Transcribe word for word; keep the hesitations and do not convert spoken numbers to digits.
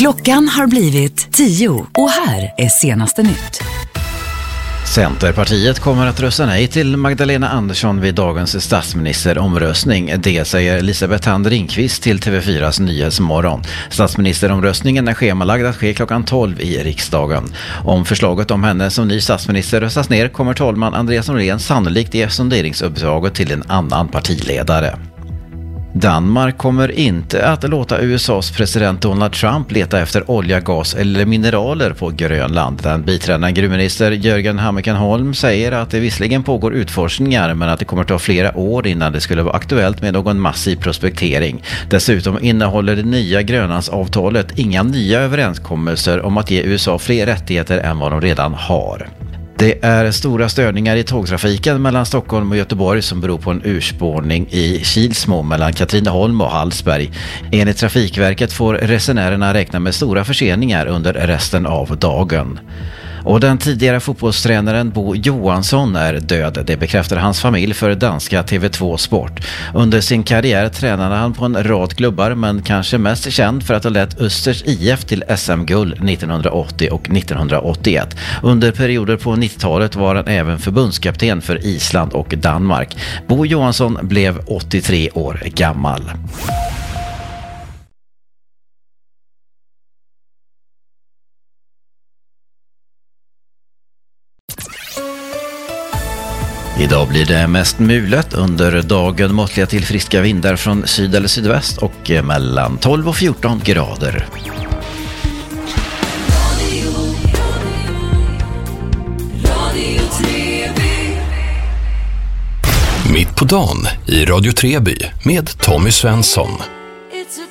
Klockan har blivit tio och här är senaste nytt. Centerpartiet kommer att rösta nej till Magdalena Andersson vid dagens statsministeromröstning. Det säger Elisabeth Thand Ringqvist till T V fyras Nyhetsmorgon. Statsministeromröstningen är schemalagd att ske klockan tolv i riksdagen. Om förslaget om henne som ny statsminister röstas ner kommer talman Andreas Norlén sannolikt ge sonderingsuppdraget till en annan partiledare. Danmark kommer inte att låta U S A:s president Donald Trump leta efter olja, gas eller mineraler på Grönland. Den biträdande gruvminister Jörgen Hammerkenholm säger att det visserligen pågår utforskningar men att det kommer ta flera år innan det skulle vara aktuellt med någon massiv prospektering. Dessutom innehåller det nya Grönlandsavtalet inga nya överenskommelser om att ge U S A fler rättigheter än vad de redan har. Det är stora störningar i tågtrafiken mellan Stockholm och Göteborg som beror på en urspårning i Kilsmo mellan Katrineholm och Hallsberg. Enligt Trafikverket får resenärerna räkna med stora förseningar under resten av dagen. Och den tidigare fotbollstränaren Bo Johansson är död. Det bekräftar hans familj för danska T V två Sport. Under sin karriär tränade han på en rad klubbar men kanske mest känd för att ha lett Östers I F till S M-guld nittonhundraåttio och nittonhundraåttioett. Under perioder på nittiotalet var han även förbundskapten för Island och Danmark. Bo Johansson blev åttiotre år gammal. Idag blir det mest mulet, under dagen måttliga till friska vindar från syd eller sydväst och mellan tolv och fjorton grader. Mitt på dagen i Radio Treby med Tommy Svensson.